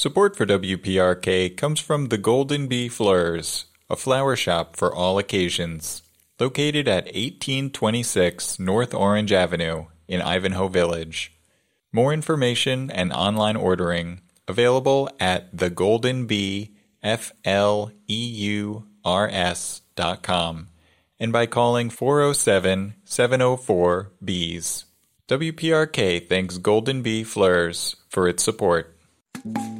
Support for WPRK comes from the Golden Bee Fleurs, a flower shop for all occasions, located at 1826 North Orange Avenue in Ivanhoe Village. More information and online ordering available at thegoldenbeefleurs.com and by calling 407-704-BEES. WPRK thanks Golden Bee Fleurs for its support.